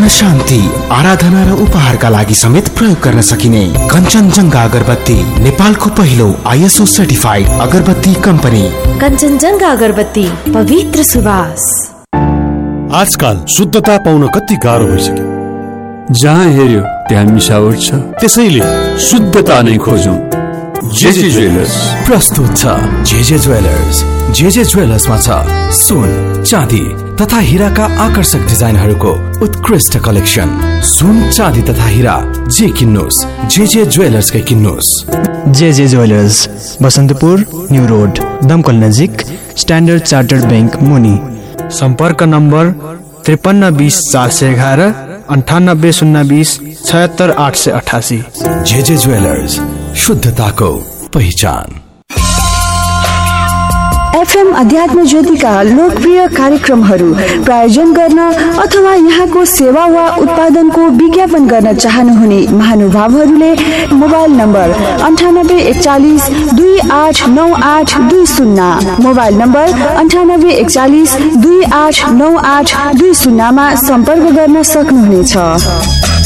शान्ति, आराधना र उपहारका लागि समेत प्रयोग गर्न सकिने कञ्चनजङ्घा अगरबत्ती नेपालको पहिलो ISO सर्टिफाइड अगरबत्ती कम्पनी। कञ्चनजङ्घा अगरबत्ती, पवित्र सुवास। आजकल शुद्धता पाउन कति गाह्रो भइसक्यो। जहाँ हेर्यो त्यहाँ मिसावट छ, त्यसैले शुद्धता नै खोजौं। जेजे ज्वेलर्स प्रस्तुत छ जेजे ज्वेलर्स। जेजे ज्वेलर्समा छ सुन, चाँदी तथा हीराका आकर्षक डिजाइनहरूको उत्कृष्ट कलेक्सन। सुन, चाँदी तथा हीरा जे किन्नुस्, JJ ज्वेलर्सकै किन्नुस्। JJ jewellers, Basantapur, new road, दमकल नजिक, स्ट्यान्डर्ड चार्टर्ड बैंक मुनि। सम्पर्क नम्बर 5320 411, 9802 76888। जेजे ज्वेलर्स, शुद्धताको पहिचान। FM अध्यात्म ज्योतिका लोकप्रिय कार्यक्रमहरू प्रायोजन गर्न अथवा यहाँको सेवा वा उत्पादनको विज्ञापन गर्न चाहनुहुने महानुभावहरूले मोबाइल नम्बर 9841 289820, मोबाइल नम्बर 9841 289820 मा सम्पर्क गर्न सक्नुहुनेछ।